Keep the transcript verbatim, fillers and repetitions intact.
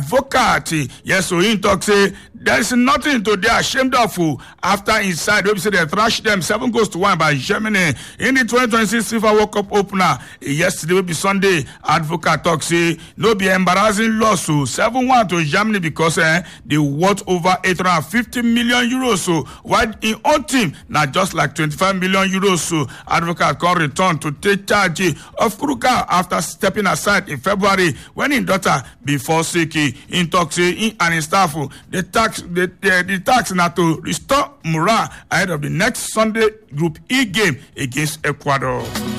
advocate. Yes, so he talk say there's nothing to be ashamed of after inside we say they thrashed them seven goals to one by Germany in the twenty twenty-six FIFA World Cup opener. Yesterday will be Sunday. Advocate talk say no be embarrassing loss so seven one to Germany because eh, they worth over eight hundred fifty million euros so while in own team now just like twenty-five million euros so Advocate can return to take charge of Kuruka after stepping aside in February when his daughter before sick. In talk say in and his staff the tax the, the, the tax now to restore morale ahead of the next Sunday Group E game against Ecuador.